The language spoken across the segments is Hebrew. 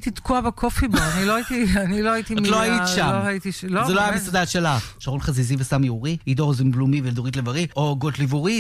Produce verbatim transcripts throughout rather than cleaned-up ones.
הייתי תקועה בקופי בו, אני לא הייתי, אני לא הייתי... את לא היית שם. זה לא היה מסעדה שלך. שרון חזיזי וסמי אורי, עידו רוזנבלומי ודורית לב-ארי, או גוטליב אורי,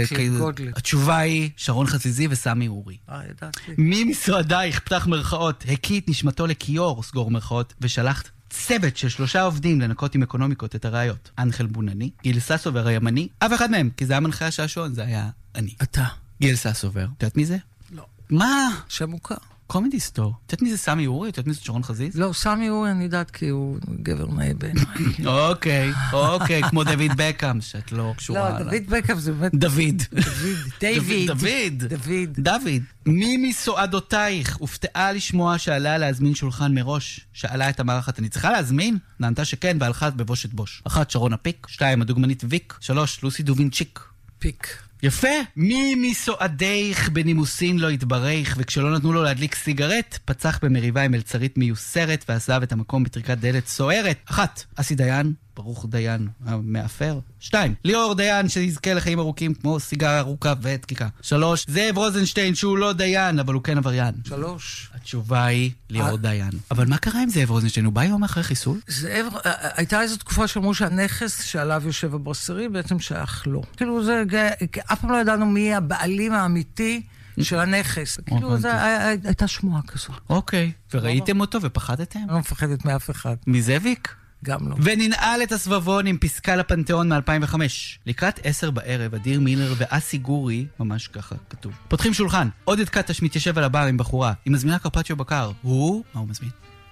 והתשובה היא שרון חזיזי וסמי אורי. אה, ידעתי. מי משרדייך, פתח מרכאות, הקיא את נשמתו לכיור, סגור מרכאות, ושלחת צוות של שלושה עובדים לנקות עם אקונומיקות את הראיות. אנחל בונני, גיל ססובר הימני, אף אחד מהם, כי זה היה מנחה השעשון, זה היה אני. אתה. גיל ססובר. את יודעת מי זה? לא. מה? שם מוכר. קומדי סטור. את יודעת מי זה סמי אורי? את יודעת מי זה שרון חזיז? לא, סמי אורי אני יודעת כי הוא גבר נאה בעיניי. אוקיי, אוקיי, כמו דוד בקאם, שאת לא קשורה. לא, דוד בקאם זה באמת... דוד. דיוויד. דוד. דוד. דוד. מי מסועדותייך הופתעה לשמוע שעלה להזמין שולחן מראש? שאלה את המערכת, אני צריכה להזמין? נענתה שכן, והלכה בבושת בוש. אחת, שרון הפיק. שתיים, הדוגמנית ויק. שלוש, לוסי דובינצ'יק. פיק. יפה. מי מסועדייך בנימוסין לא התברך, וכשלא נתנו לו להדליק סיגרט, פצח במריבה עם מלצרית מיוסרת, ועזב את המקום בטריקת דלת סוערת. אחת, אסי דיין, ברוך דיין המאפר. שתיים, ליאור דיין שיזכה לחיים ארוכים כמו סיגר ארוכה ודקיקה. שלוש, זאב רוזנשטיין שהוא לא דיין, אבל הוא כן עבריין. שלוש. התשובה היא ליאור דיין. אבל מה קרה עם זאב רוזנשטיין? הוא בא יום אחרי חיסול? זאב, הייתה איזו תקופה שאמרו שהנכס שעליו יושב הברסרי בעצם שייך לו. כאילו זה, אף פעם לא ידענו מי הבעלים האמיתי של הנכס. כאילו זה הייתה שמועה כזו. אוקיי. וראיתם אותו ופחדתם? אני לא מפחדת מאף אחד. מזאביק? גם לא. וננעל את הסבבון עם פסקה לפנתיאון מ-אלפיים וחמש. לקראת עשר בערב, אדיר מילר ואסי גורי, ממש ככה כתוב. פותחים שולחן. עודד קטש מתיישב על הבר עם בחורה. היא מזמינה קרפצ'יו בקר. הוא? מה הוא מזמין?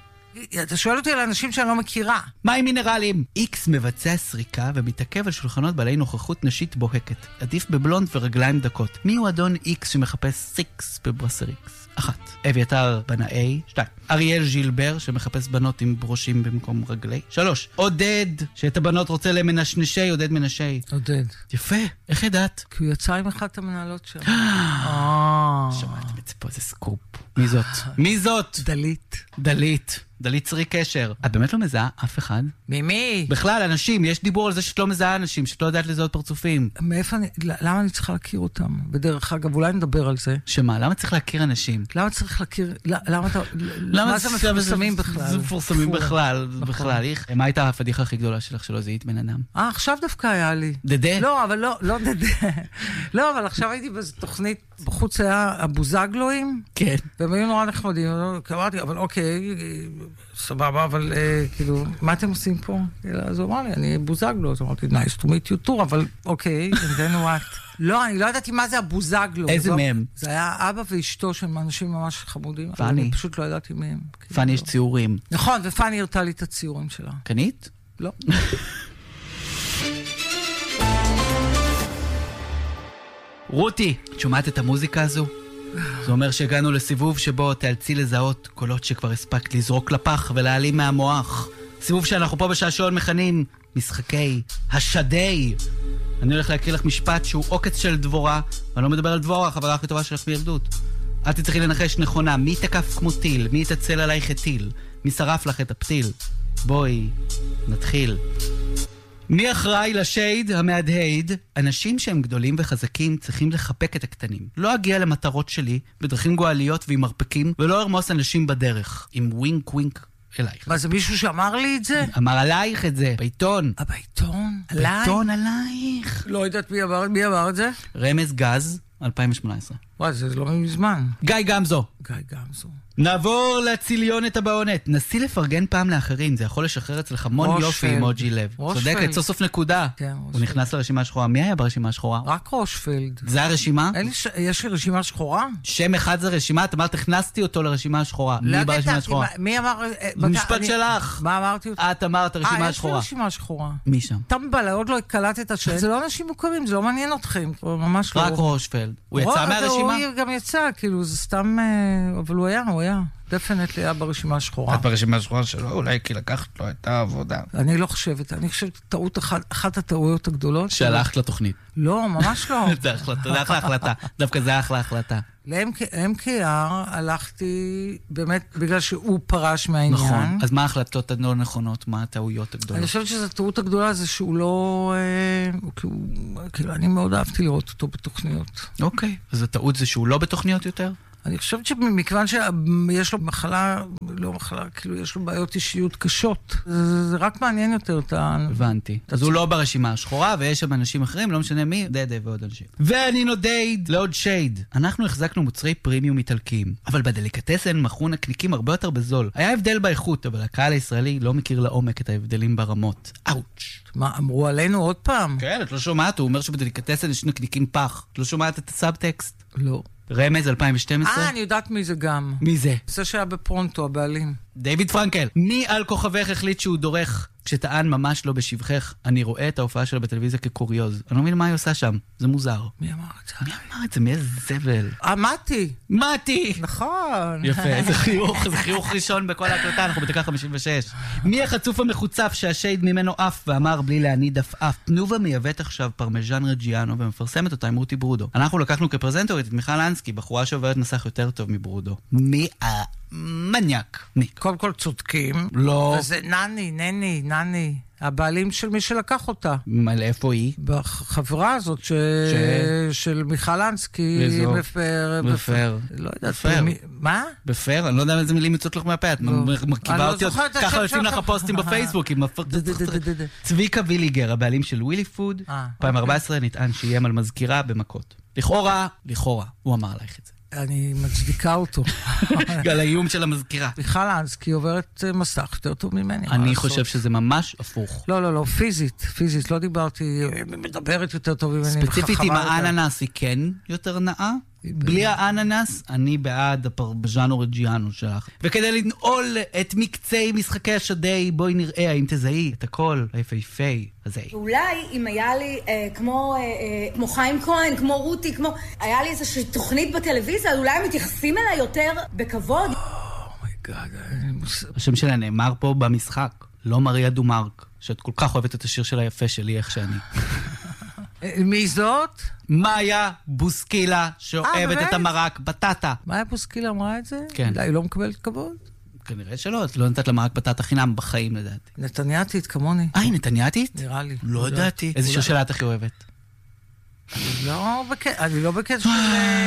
אתה שואל אותי על אנשים שאני לא מכירה. מים מינרלים. איקס מבצע סריקה ומתעכב על שולחנות בעלי נוכחות נשית בוהקת. עדיף בבלונד ורגליים דקות. מי הוא אדון איקס שמחפש סיקס בברסריקס? אחת. אביתר בנאי. שתיים. אריאל ז'ילבר שמחפש בנות עם ברושים במקום רגלי. שלוש. עודד שאת הבנות רוצה למנשנשי, עודד מנשי. עודד. יפה. איך ידעת? כי הוא יצא עם אחת המנהלות שם. שמעתם את זה פה, זה סקופ. מי זאת? מי זאת? דלית. דלית. דלית צרי קשר. את באמת לא מזהה אף אחד? ממי? בכלל, אנשים, יש דיבור על זה שאת לא מזהה אנשים, שאת לא יודעת לזהות פרצופים. מאיפה אני, למה אני צריכה להכיר אותם? בדרך אגב, אולי נדבר על זה. שמה? למה צריך להכיר אנשים? למה צריך להכיר, למה אתה, מה זה מפורסמים בכלל? זה מפורסמים בכלל, בכלל. מה הייתה הפדיחה הכי גדולה שלך שלא זיהית בן אדם? אה, עכשיו דווקא היה לי. דדה? לא, אבל לא, לא דדה. לא, אבל עכשיו הייתי באיזו תוכנית, בחוץ היה הבוזגלואים. כן. והם היו נורא נחמדים. אמרתי, אבל אוקיי, סבבה, אבל כאילו, מה אתם עושים פה? אז הוא אמר לי, אני בוזגלו. אז אמרתי, nice to meet you too, אבל אוקיי, and then what? לא, אני לא ידעתי מה זה הבוזגלו. איזה מהם? זה היה אבא ואשתו של אנשים ממש חמודים. פני. אני פשוט לא ידעתי מהם. פני יש ציורים. נכון, ופני הרתה לי את הציורים שלה. קנית? לא. רותי, את שומעת את המוזיקה הזו? זה אומר שהגענו לסיבוב שבו תאלצי לזהות קולות שכבר הספקת לזרוק לפח ולהעלים מהמוח. סיבוב שאנחנו פה בשעשון מכנים משחקי השדי. אני הולך להקריא לך משפט שהוא עוקץ של דבורה, ואני לא מדבר על דבורה, החברה הכי טובה שלך בילדות. את תצטרכי לנחש נכונה, מי תקף כמו טיל, מי תצל עלייך את טיל, מי שרף לך את הפתיל. בואי, נתחיל. מי אחראי לשייד המהדהד? אנשים שהם גדולים וחזקים צריכים לחפק את הקטנים. לא אגיע למטרות שלי בדרכים גואליות ועם מרפקים, ולא ארמוס אנשים בדרך, עם ווינק ווינק אלייך. מה, זה מישהו שאמר לי את זה? אמר עלייך את זה, בעיתון. אה, בעיתון? עליי? בעיתון עלייך. לא יודעת מי אמר, מי אמר את זה? רמז גז, אלפיים שמונה עשרה. וואי, זה לא מזמן. גיא גמזו. גיא גמזו. נעבור לציליונת הבאונת. נסי לפרגן פעם לאחרים, זה יכול לשחרר אצלך המון יופי עם אוג'י לב. צודקת, סוף סוף נקודה. כן, הוא נכנס לרשימה השחורה. מי היה ברשימה השחורה? רק רושפלד. זה הרשימה? יש לי רשימה שחורה? שם אחד זה רשימה, את אמרת, הכנסתי אותו לרשימה השחורה. מי ברשימה השחורה? מי אמר... זה משפט שלך. מה אמרתי? את אמרת הרשימה השחורה. אה, יש לי רשימה שחורה. מי שם? טמבל, עוד לא קלטת השם. זה לא אנשים מוכרים, זה לא מעניין אתכם. ממש לא. רק רושפלד. הוא יצא מהרשימה? הוא גם יצא, כאילו, זה סתם... אבל הוא היה, הוא היה. דפנטלי היה ברשימה השחורה. את ברשימה השחורה שלו, אולי כי לקחת לו את העבודה. אני לא חושבת, אני חושבת טעות אחת, אחת הטעויות הגדולות. שהלכת לתוכנית. לא, ממש לא. זה אחלה החלטה, דווקא זה אחלה החלטה. ל-אם קיי אר הלכתי באמת בגלל שהוא פרש מהעניין. נכון, אז מה ההחלטות הלא נכונות, מה הטעויות הגדולות? אני חושבת שזו הטעות הגדולה זה שהוא לא... כאילו, אני מאוד אהבתי לראות אותו בתוכניות. אוקיי, אז הטעות זה שהוא לא בתוכניות יותר? אני חושבת שמכיוון שיש לו מחלה, לא מחלה, כאילו יש לו בעיות אישיות קשות. זה, זה רק מעניין יותר את ה... הבנתי. אז הוא לא ברשימה השחורה, ויש שם אנשים אחרים, לא משנה מי, דדה ועוד אנשים. ואני נודד לעוד שייד. אנחנו החזקנו מוצרי פרימיום איטלקיים, אבל בדליקטסן מכרו נקניקים הרבה יותר בזול. היה הבדל באיכות, אבל הקהל הישראלי לא מכיר לעומק את ההבדלים ברמות. אאוץ'. מה, אמרו עלינו עוד פעם? כן, את לא שומעת, הוא אומר שבדליקטסן יש נקניקים פח. את לא שומעת את הסאבטקסט? לא. רמז אלפיים ושתים עשרה? אה, אני יודעת מי זה גם. מי זה? זה שהיה בפרונטו, הבעלים. דיוויד פרנקל. מי על כוכבך החליט שהוא דורך? כשטען ממש לא בשבחך, אני רואה את ההופעה שלה בטלוויזיה כקוריוז. אני לא מבין מה היא עושה שם. זה מוזר. מי אמר את זה? מי אמר את זה? מי איזה זבל? אה, מתי. מתי! נכון. יפה, איזה חיוך, זה חיוך ראשון בכל ההקלטה, אנחנו בדקה חמישים ושש. מי החצוף המחוצף שהשייד ממנו אף ואמר בלי להניד אף אף? תנובה מייבאת עכשיו פרמיז'ן רג'יאנו ומפרסמת אותה עם רותי ברודו. אנחנו לקחנו כפרזנטורית את מיכל אנסקי, בחורה שעוברת מסך יותר טוב מברודו. מי המניאק? מי? קודם כל צודקים. לא. וזה נני, נני, נני. הבעלים של מי שלקח אותה. על איפה היא? בחברה הזאת ש... ש... של מיכל אנסקי. וזו? בפר... בפר. לא יודעת. בפר. מי... מה? בפר? אני לא יודע איזה מילים יוצאות לך מהפה. את מרכיבה אותי עוד. ככה יוצאים לך הפוסטים בפייסבוק. צביקה ויליגר, הבעלים של ווילי פוד. אלפיים וארבע עשרה נטען שאיים על מזכירה במכות. לכאורה, לכאורה, הוא אמר לך את זה. אני מצדיקה אותו. על האיום של המזכירה. מיכל אנסקי עוברת מסך יותר טוב ממני. אני חושב שזה ממש הפוך. לא, לא, לא, פיזית, פיזית, לא דיברתי, מדברת יותר טוב ממני. ספציפית עם האננס היא כן יותר נאה. בלי האננס, אני בעד הפרמיז'ן רג'יאנו שלך. וכדי לנעול את מקצי משחקי השדי, בואי נראה האם תזהי את הכל היפהפה הזה. אולי אם היה לי אה, כמו, אה, אה, כמו חיים כהן, כמו רותי, כמו... היה לי איזושהי תוכנית בטלוויזיה, אולי הם מתייחסים אליי יותר בכבוד. אומייגאד. השם שלה נאמר פה במשחק, לא מריה דומרק, שאת כל כך אוהבת את השיר של היפה שלי, איך שאני. מי זאת? מאיה בוסקילה, שאוהבת את המרק בטטה. מאיה בוסקילה אמרה את זה? כן. היא לא מקבלת כבוד? כנראה שלא, את לא נתת למרק בטטה חינם בחיים, לדעתי. נתניאתית כמוני. אה, היא נתניאתית? נראה לי. לא ידעתי. איזה שיר שלה את הכי אוהבת? אני לא בקטע של...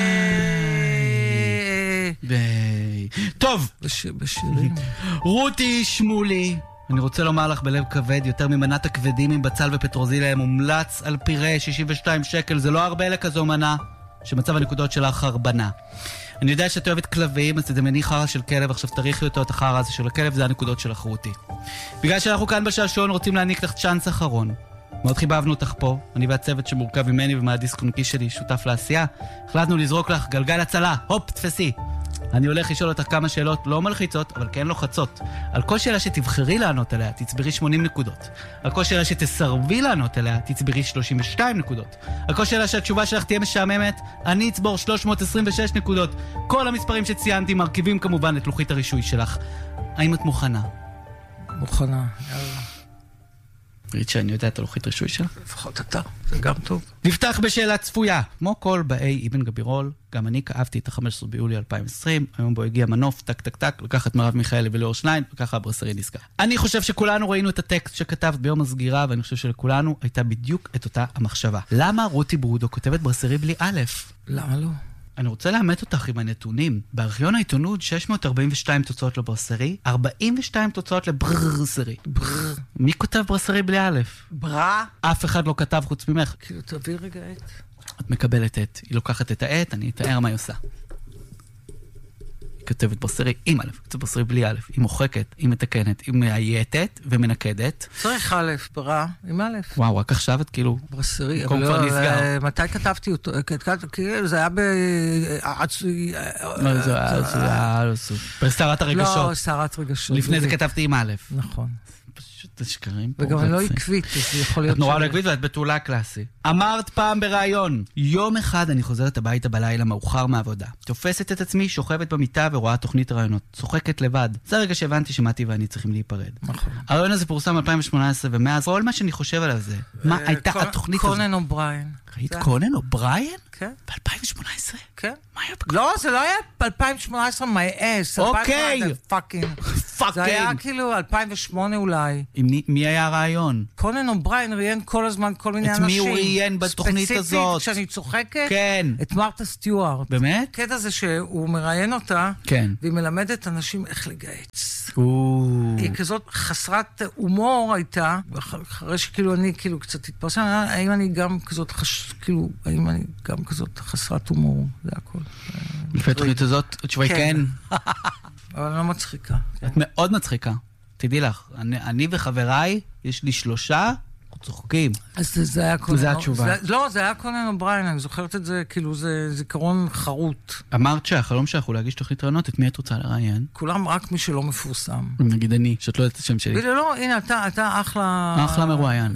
טוב. בשירים. רותי שמולי. אני רוצה לומר לך בלב כבד, יותר ממנת הכבדים עם בצל ופטרוזיליה, מומלץ על פירה, שישים ושתיים שקל, זה לא הרבה לכזו מנה, שמצב הנקודות שלה חרבנה. אני יודע שאת אוהבת כלבים, אז תדמייני חרא של כלב, עכשיו תריחי אותו את החרא הזה של הכלב, זה הנקודות של רותי. בגלל שאנחנו כאן בשעשון רוצים להעניק לך צ'אנס אחרון. מאוד חיבבנו אותך פה, אני והצוות שמורכב ממני ומהדיסק און-קי שלי, שותף לעשייה, החלטנו לזרוק לך גלגל הצלה, הופ, תפסי. אני הולך לשאול אותך כמה שאלות לא מלחיצות, אבל כן לוחצות. על כל שאלה שתבחרי לענות עליה, תצברי שמונים נקודות. על כל שאלה שתסרבי לענות עליה, תצברי שלושים ושתיים נקודות. על כל שאלה שהתשובה שלך תהיה משעממת, אני אצבור שלוש מאות עשרים ושש נקודות. כל המספרים שציינתי מרכיבים כמובן את לוחית הרישוי שלך. האם את מוכנה? מוכנה, יאללה. ראית שאני יודע את הלוחית רישוי שלך? לפחות אתה, זה גם טוב. נפתח בשאלה צפויה. כמו כל באי אבן גבירול, גם אני כאבתי את ה-חמישה עשר ביולי אלפיים ועשרים, היום בו הגיע מנוף, טק טק טק, לקח את מרב מיכאלי ולאור שליין, וככה הברסרי נסגר. אני חושב שכולנו ראינו את הטקסט שכתבת ביום הסגירה, ואני חושב שלכולנו הייתה בדיוק את אותה המחשבה. למה רותי ברודו כותבת ברסרי בלי א'? למה לא? אני רוצה לאמת אותך עם הנתונים. בארכיון העיתונות שש מאות ארבעים ושתיים תוצאות לברסרי, ארבעים ושתיים תוצאות לברסרי. בר. מי כותב ברסרי בלי א'? ברא? אף אחד לא כתב חוץ ממך. כאילו, תביא רגע את. את מקבלת את. היא לוקחת את העט, אני אתאר מה היא עושה. היא כותבת ברסרי עם א', כותבת ברסרי בלי א', היא מוחקת, היא מתקנת, היא מאייתת ומנקדת. צריך א', ברא, עם א'. וואו, רק עכשיו את כאילו... ברסרי, מקום כבר נסגר. מתי כתבתי אותו? כאילו, זה היה ב... לא, זה היה... בסערת הרגשות. לא, סערת רגשות. לפני זה כתבתי עם א'. נכון. פשוט השקרים פה. וגם אני לא עקבית, אז יכול להיות... את נורא לא עקבית ואת בתולה קלאסי. אמרת פעם בראיון, יום אחד אני חוזרת הביתה בלילה מאוחר מעבודה. תופסת את עצמי, שוכבת במיטה ורואה תוכנית רעיונות. צוחקת לבד. זה הרגע שהבנתי שמתי ואני צריכים להיפרד. נכון. הרעיון הזה פורסם ב-אלפיים שמונה עשרה, ומאז כל מה שאני חושב עליו זה, מה הייתה התוכנית הזאת? קונן אובריין. ראית קונן אובריין? כן. ב-אלפיים שמונה עשרה? כן. מה היה לא, זה לא היה ב-אלפיים שמונה עשרה, my ass. אוקיי. פאקינג. פאקינג. זה היה כאילו אלפיים ושמונה אולי. מי, מי היה הרעיון? קונן אובריין ראיין כל הזמן כל מיני את אנשים. מי הוא ראיין בתוכנית הזאת? ספציפית, כשאני צוחקת, כן. את מרתה סטיוארט. באמת? קטע זה שהוא מראיין אותה, כן. והיא מלמדת אנשים איך לגייץ. או... היא כזאת חסרת הומור הייתה, אחרי שכאילו אני כאילו קצת התפרסם, האם אני גם כזאת, חש... כאילו, האם אני גם כזאת חסרת הומור, זה הכל. לפי התוכנית הזאת, התשובה היא כן. אבל אני לא מצחיקה. את מאוד מצחיקה. תדעי לך, אני, אני וחבריי, יש לי שלושה, אנחנו צוחקים. אז זה, זה היה קונן... זה התשובה. זה, לא, זה היה קונן אובריין, אני זוכרת את זה, כאילו זה זיכרון חרוט. אמרת שהחלום שלך הוא להגיש תוכנית רעיונות, את מי את רוצה לראיין? כולם רק מי שלא מפורסם. נגיד אני, שאת לא יודעת את השם שלי. לא, לא, הנה, אתה, אתה אחלה... אחלה מרואיין.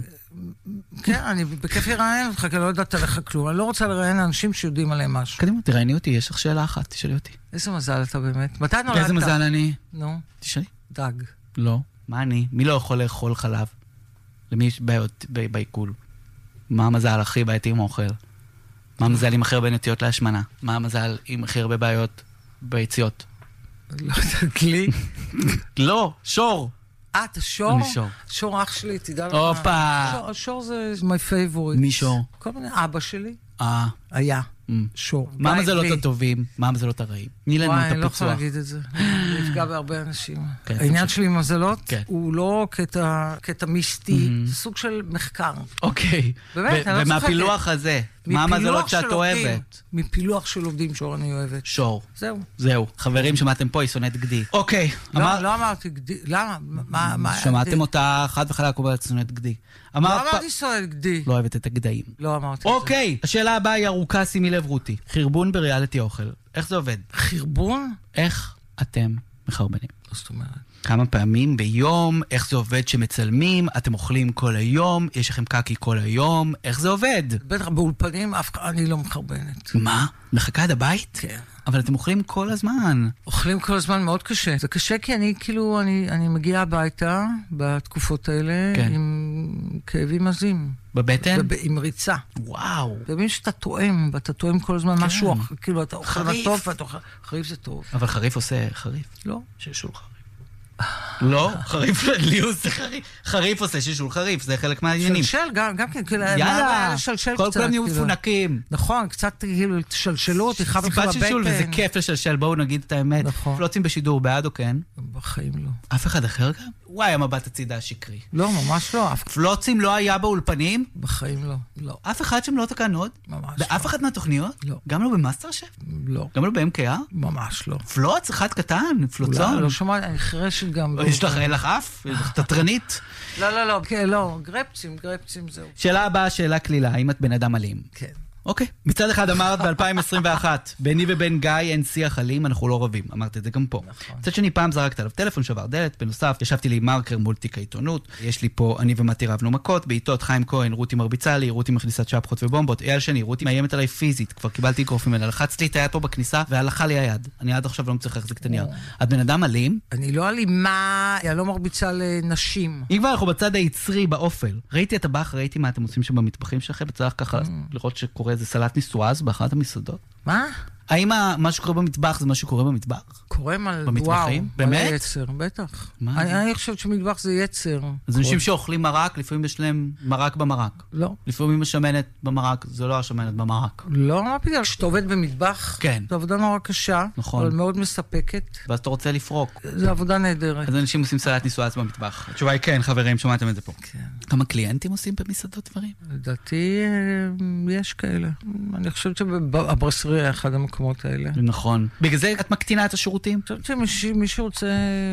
כן, אני בכיף לראיין אותך, כי לא יודעת עליך כלום. אני לא רוצה לראיין אנשים שיודעים עליהם משהו. קדימה, תראייני אותי, יש לך שאלה אחת, תשאלי אותי. איזה מזל אתה באמת. מתי נולדת? איזה מזל אני? נו. תשאלי. דג. לא. מה אני? מי לא יכול לאכול חלב? למי יש בעיות בעיכול? מה המזל הכי בעייתי עם האוכל? מה המזל עם הכי הרבה נטיות להשמנה? מה המזל עם הכי הרבה בעיות ביציאות? לא יודע, גלי. לא, שור. אה, אתה שור? אני שור. שור אח שלי, תדע לך. הופה. שור- שור זה my favorite. מי שור? כל מיני, אבא שלי אה. היה Mm. שור. מה גיא המזלות גלי. הטובים? מה המזלות הרעים? תני לנו וואי, את אני לא יכולה הפיצוח. להגיד את זה. זה יפגע בהרבה אנשים. כן, העניין תמשיך. שלי עם מזלות כן. הוא לא קטע קטע מיסטי, זה סוג של מחקר. אוקיי. באמת, ו- אני לא ומהפילוח הזה, מה מפילוח המזלות של שאת עובדים. אוהבת? מפילוח של עובדים שור אני אוהבת. שור. זהו. זהו. חברים, שמעתם פה, היא שונאת גדי. אוקיי. לא, לא אמרתי גדי, למה? מה, מה? שמעתם אותה חד וחלק אומרת שונאת גדי. לא אמרת... אמרתי שונאת גדי. לא אוהבת את הגדיים. לא אמרתי את זה. אוקיי, השאלה הבאה היא ארוכה, שימי לב רותי. חרבון בריאליטי אוכל. איך זה עובד? חרבון? איך אתם מחרבנים? לא זאת אומרת. כמה פעמים ביום? איך זה עובד שמצלמים? אתם אוכלים כל היום? יש לכם קקי כל היום? איך זה עובד? בטח באולפנים אף אחד, אני לא מחרבנת. מה? מחכה עד הבית? כן. אבל אתם אוכלים כל הזמן. אוכלים כל הזמן מאוד קשה. זה קשה כי אני כאילו, אני, אני מגיעה הביתה בתקופות האלה כן. עם כאבים עזים. בבטן? עם ריצה. וואו. ומין שאתה טועם, ואתה טועם כל הזמן כן. משהו, כאילו אתה אוכל חריף. טוב, ואתה אוכל... חריף זה טוב. אבל חריף עושה חריף. לא. שישול חריף. לא, חריף לי עושה חריף. חריף עושה שישול חריף, זה חלק מהעניינים. שלשל, גם, גם כן, כאילו, יאללה, לשלשל כל קצת. כולם נהיו כאילו. מפונקים. נכון, קצת כאילו, תשלשלו, תחב לך סיבת בבטן. שישול, וזה כיף לשלשל, בואו נגיד את האמת. נכון. פלוצים בשידור, בעד או כן? בחיים לא. אף אחד אחר גם? וואי, המבט הצידה השקרי. לא, ממש לא, אף פלוצים לא היה באולפנים? בחיים לא. לא, אף אחד שם לא תקן עוד? ממש באף לא. אחת מהתוכניות? לא. גם לא במאסטר שף? לא. גם לא ב-אם קיי אר? ממש לא. פלוץ, אחד קטן, פלוצון. לא, לא שומעת, אני חרשת גם. יש לך, אין לך אף? יש לך תטרנית? לא, לא, לא, כן, לא, גרפצים, גרפצים, זהו. שאלה הבאה, שאלה כלילה, האם את בן אדם אלים? כן. אוקיי. מצד אחד אמרת ב-אלפיים עשרים ואחת, ביני ובין גיא אין שיח אלים, אנחנו לא רבים. אמרת את זה גם פה. נכון. מצד שני, פעם זרקת עליו טלפון, שבר דלת, בנוסף, ישבתי לי עם מרקר מול תיק העיתונות, יש לי פה, אני ומתי רבנו מכות, בעיתות חיים כהן, רותי מרביצה לי, רותי מכניסת שפחות ובומבות, אייל שני, רותי מאיימת עליי פיזית, כבר קיבלתי אגרוף ממנה, לחצת לי את היד פה בכניסה, והלכה לי היד. אני עד עכשיו לא מצליח להחזיק את הנייר. את בן אדם אלים? אני לא אלימה, אני לא מרביצה לנשים. אם כבר אנחנו בצד היצרי, באופל, ראיתי את הבח, ראיתי מה אתם עושים שם במטבחים שלכם, בצלח ככה לראות שקורה איזה סלט ניסואז באחת המסעדות. מה? האם מה שקורה במטבח זה מה שקורה במטבח? קוראים על במטבחים? וואו, באמת? על יצר, בטח. מה אני, זה? אני חושבת שמטבח זה יצר. אז אנשים שאוכלים מרק, לפעמים יש להם מרק במרק. לא. לפעמים השמנת במרק, זה לא השמנת במרק. לא, מה פתאום? כשאתה עובד במטבח, כן. זו עבודה נורא קשה, נכון. אבל מאוד מספקת. ואז אתה רוצה לפרוק. זו עבודה נהדרת. אז אנשים עושים סלט ניסואז במטבח. התשובה היא כן, חברים, שמעתם את זה פה. כן. כמה קליינטים עושים במסעדות דברים? לדעתי, אה, יש כאלה. אני חושבת שהברסרי היה אחד המקומות האלה. אני נכון. בגלל זה את מקטינה את השירותים? חושבת שמישהו רוצה...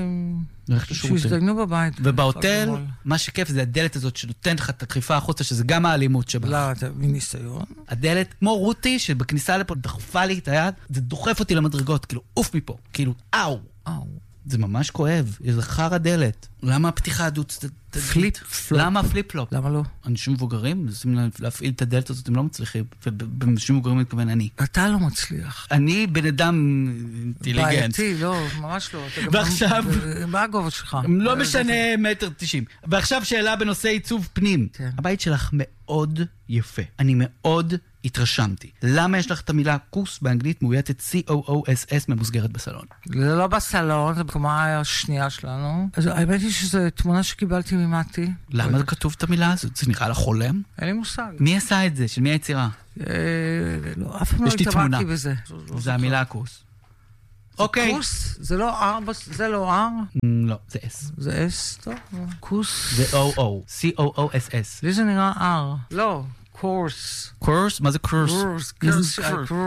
ללכת לשירותים. שיזדיינו בבית. ובהוטל, מה שכיף זה הדלת הזאת שנותנת לך את הקריפה החוצה, שזה גם האלימות שבה. לא, אתה מניסיון. הדלת, כמו רותי, שבכניסה לפה דחפה לי את היד, זה דוחף אותי למדרגות, כאילו, אוף מפה, כאילו, אאו. אאו. זה ממש כואב, זה חר הדלת. למה הפתיחה הדו-צדדית? פליפ פלופ. למה הפליפ-פלופ? למה לא? אנשים מבוגרים, מנסים להפעיל את הדלת הזאת, הם לא מצליחים, ובאנשים מבוגרים מתכוון אני. אתה לא מצליח. אני בן אדם אינטליגנט. בעייתי, לא, ממש לא. אתה גם- ועכשיו- מה הגובה שלך? לא משנה מטר תשעים. ועכשיו שאלה בנושא עיצוב פנים. כן. הבית שלך מאוד יפה. אני מאוד התרשמתי. למה יש לך את המילה כוס באנגלית מאויתת C O O S S ממוסגרת בסלון? זה לא בסלון, זה בקומה השנייה שלנו. אז האמת היא שזו תמונה שקיבלתי ממתי. למה זה כתוב את המילה הזאת? זה נראה לך חולם? אין לי מושג. מי עשה את זה? של מי היצירה? לא, אף פעם לא התאמנתי בזה. זה המילה כוס. אוקיי. כוס? זה לא R, זה לא R? לא, זה S. זה S, טוב. כוס. זה O O. C O O S S. לי זה נראה R. לא. קורס. קורס? מה זה קורס? קורס, קורס,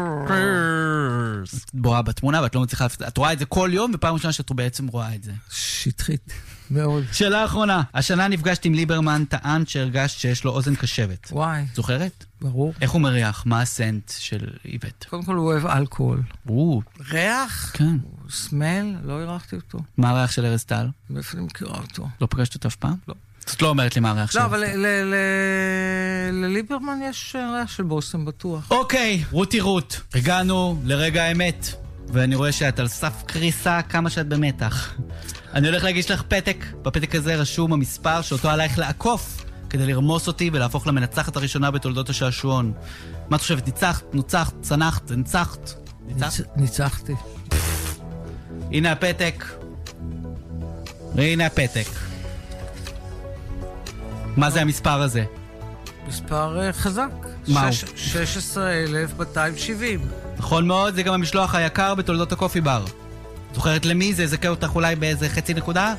קורס. בואה בתמונה ואת לא מצליחה... את רואה את זה כל יום ופעם ראשונה שאת בעצם רואה את זה. שטחית. מאוד. שאלה האחרונה. השנה נפגשת עם ליברמן, טען שהרגשת שיש לו אוזן קשבת. וואי. זוכרת? ברור. איך הוא מריח? מה הסנט של איבט? קודם כל הוא אוהב אלכוהול. או. ריח? כן. סמל? לא הריחתי אותו. מה הריח של ארז טל? מאיפה אני מכירה אותו? לא פגשת אותו אף פעם? לא. זאת לא אומרת לי מה הריח של לא, ארז טל. אבל לליברמן יש ריח של בושם בטוח. אוקיי, רותי רות. הגענו לרגע האמת. ואני רואה שאת על סף קריסה כמה שאת במתח. אני הולך להגיש לך פתק. בפתק הזה רשום המספר שאותו עלייך לעקוף כדי לרמוס אותי ולהפוך למנצחת הראשונה בתולדות השעשועון. מה את חושבת? ניצחת, נוצחת, צנחת, ניצחת? ניצחת? ניצחתי. הנה הפתק. והנה הפתק. מה זה המספר הזה? מספר חזק. מה הוא? שש עשרה אלף מאתיים שבעים. נכון מאוד, זה גם המשלוח היקר בתולדות הקופי בר. זוכרת למי זה? זכה אותך אולי באיזה חצי נקודה?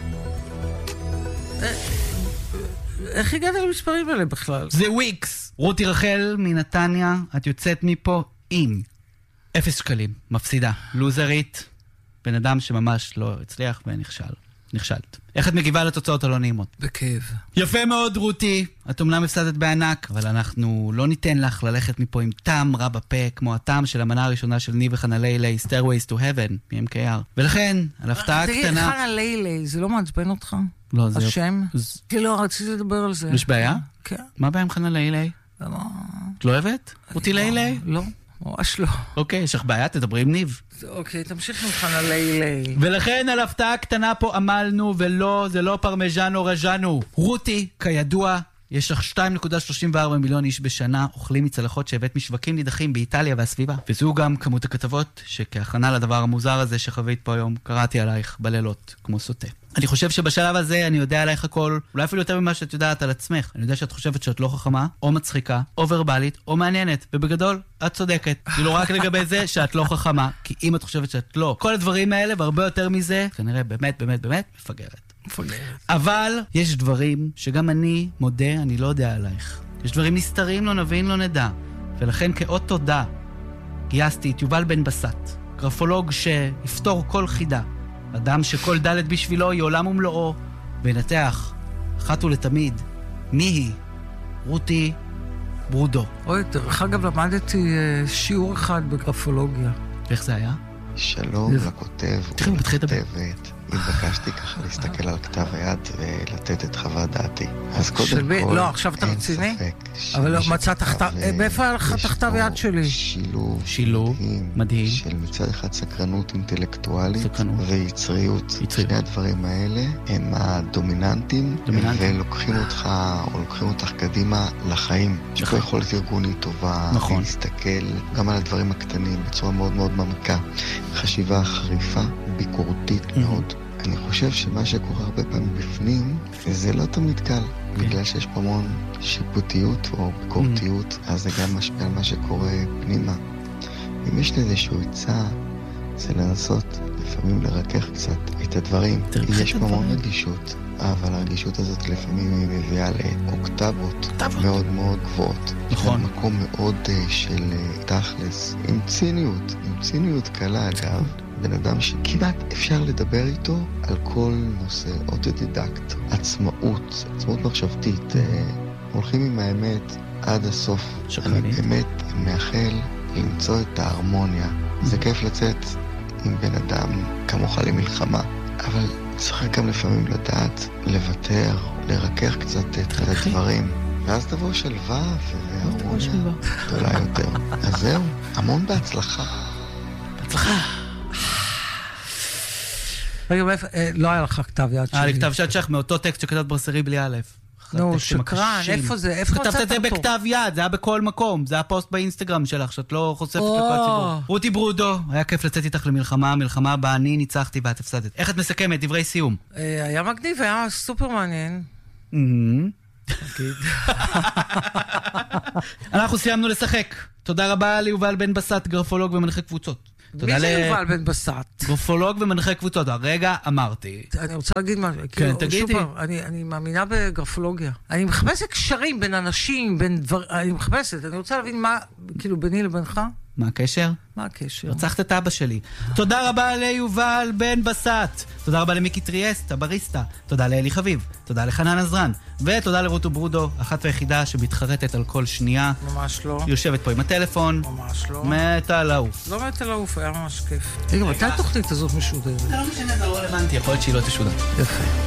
איך הגעת למספרים האלה בכלל? זה וויקס. רותי רחל מנתניה, את יוצאת מפה עם אפס שקלים, מפסידה, לוזרית, בן אדם שממש לא הצליח ונכשל. נכשלת. איך את מגיבה לתוצאות הלא נעימות? בכאב. יפה מאוד, רותי. את אומנם הפסדת בענק, אבל אנחנו לא ניתן לך ללכת מפה עם טעם רע בפה, כמו הטעם של המנה הראשונה של ניב וחנה לילי, Stairways to Heaven, מ-אם קיי אר. ולכן, על הפתעה קטנה... תגיד, חנה לילי, זה לא מעצבן אותך? לא, זה... השם? כי לא, רציתי לדבר על זה. יש בעיה? כן. מה הבעיה עם חנה לילי? למה? את לא אוהבת? רותי לילי? לא. ממש לא. אוקיי, יש לך בעיה, תדברי עם ניב. אוקיי, תמשיך עם חנה לילי. ולכן על הפתעה קטנה פה עמלנו, ולא, זה לא פרמז'אנו רג'אנו. רותי, כידוע, יש לך שתיים נקודה שלושים וארבע מיליון איש בשנה אוכלים מצלחות שהבאת משווקים נידחים באיטליה והסביבה. וזו גם כמות הכתבות שכהכנה לדבר המוזר הזה שחווית פה היום, קראתי עלייך בלילות כמו סוטה. אני חושב שבשלב הזה אני יודע עלייך הכל, אולי אפילו יותר ממה שאת יודעת על עצמך. אני יודע שאת חושבת שאת לא חכמה, או מצחיקה, או ורבלית, או מעניינת. ובגדול, את צודקת. כאילו רק לגבי זה שאת לא חכמה, כי אם את חושבת שאת לא. כל הדברים האלה, והרבה יותר מזה, כנראה באמת, באמת, באמת, מפגרת. מפגרת. אבל יש דברים שגם אני מודה, אני לא יודע עלייך. יש דברים נסתרים, לא נבין, לא נדע. ולכן כאות תודה, גייסתי את יובל בן בסט, גרפולוג שיפתור כל חידה. אדם שכל דלת בשבילו היא עולם ומלואו, וינתח, אחת ולתמיד, מי היא? רותי ברודו. אוי, דרך אגב, למדתי שיעור אחד בגרפולוגיה. ואיך זה היה? שלום לכותב ולכותבת. התבקשתי ככה להסתכל על כתב היד ולתת את חוות דעתי. אז קודם כל, לא, עכשיו אתה רציני? אבל לא מצאת כתב... מאיפה היה לך את הכתב יד שלי? שילוב, שילוב מדהים של מצד אחד סקרנות אינטלקטואלית ויצריות. שני הדברים האלה הם הדומיננטים, ולוקחים אותך או לוקחים אותך קדימה לחיים. שפה יכולת ארגונית טובה, להסתכל גם על הדברים הקטנים בצורה מאוד מאוד מעמיקה. חשיבה חריפה, ביקורתית מאוד. אני חושב שמה שקורה הרבה פעמים בפנים, זה לא תמיד קל, בגלל שיש פה המון שיפוטיות או ביקורתיות, אז זה גם משפיע על מה שקורה פנימה. אם יש לי איזשהו עצה, זה לנסות לפעמים לרכך קצת את הדברים. יש פה המון רגישות, אבל הרגישות הזאת לפעמים היא מביאה לאוקטבות מאוד מאוד גבוהות. נכון. מקום מאוד של תכלס, עם ציניות, עם ציניות קלה אגב. בן אדם שכמעט אפשר לדבר איתו על כל נושא, אוטודידקט, עצמאות, עצמאות מחשבתית, הולכים עם האמת עד הסוף. שקרנית. אני באמת מאחל למצוא את ההרמוניה. זה כיף לצאת עם בן אדם כמוך למלחמה, אבל צריך גם לפעמים לדעת לוותר, לרכך קצת את הדברים. ואז תבוא שלווה והרמוניה גדולה יותר. אז זהו, המון בהצלחה. בהצלחה. רגע, לא היה לך כתב יד שלי. היה לי כתב יד שלך מאותו טקסט שכתבת ברסרי בלי א'. נו, שקרן, איפה זה? איפה כתבת את זה בכתב יד, זה היה בכל מקום, זה היה פוסט באינסטגרם שלך, שאת לא חושפת לכל הציבור. רותי ברודו, היה כיף לצאת איתך למלחמה, מלחמה בה אני ניצחתי ואת הפסדת. איך את מסכמת? דברי סיום. היה מגניב, היה סופר מעניין. אנחנו סיימנו לשחק. תודה רבה ליובל בן בסט, גרפולוג ומנחה קבוצות. מי זה יובל בן בסט? גרפולוג ומנחה קבוצות. הרגע אמרתי. אני רוצה להגיד משהו. כן, תגידי. אני מאמינה בגרפולוגיה. אני מחפשת קשרים בין אנשים, בין דבר... אני מחפשת. אני רוצה להבין מה, כאילו, ביני לבינך. מה הקשר? מה הקשר? רצחת את אבא שלי. תודה רבה ליובל בן בסט. תודה רבה למיקי טריאסט, הבריסטה. תודה לאלי חביב. תודה לחנן עזרן. ותודה לרותי ברודו, אחת והיחידה שמתחרטת על כל שנייה. ממש לא. יושבת פה עם הטלפון. ממש לא. מתה לעוף. לא מתה לעוף, היה ממש כיף. רגע, מתי התוכנית הזאת משודרת? לא משנה, זה לא רלוונטי, יכול להיות שהיא לא תשודר. יפה.